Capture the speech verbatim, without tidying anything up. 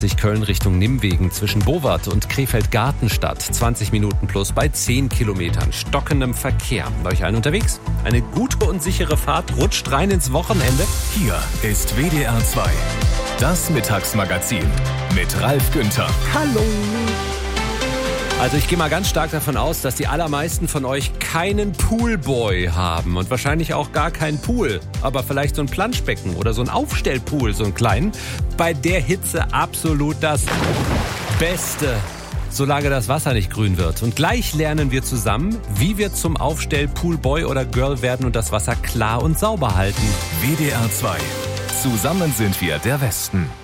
Köln Richtung Nimwegen zwischen Bowart und Krefeld-Gartenstadt. zwanzig Minuten plus bei zehn Kilometern stockendem Verkehr. Bei euch allen unterwegs? Eine gute und sichere Fahrt. Rutscht rein ins Wochenende. Hier ist W D R zwei. Das Mittagsmagazin mit Ralf Günther. Hallo. Also ich gehe mal ganz stark davon aus, dass die allermeisten von euch keinen Poolboy haben und wahrscheinlich auch gar keinen Pool, aber vielleicht so ein Planschbecken oder so ein Aufstellpool, so einen kleinen. Bei der Hitze absolut das Beste, solange das Wasser nicht grün wird. Und gleich lernen wir zusammen, wie wir zum Aufstell-Poolboy oder Girl werden und das Wasser klar und sauber halten. W D R zwei. Zusammen sind wir der Westen.